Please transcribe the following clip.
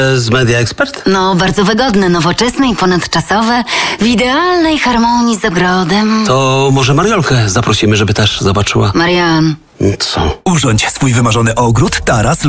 z Media Expert? No, bardzo wygodne, nowoczesne i ponadczasowe, w idealnej harmonii z ogrodem. To może Mariolkę zaprosimy, żeby też zobaczyła. Marian. Co? Urządź swój wymarzony ogród, taras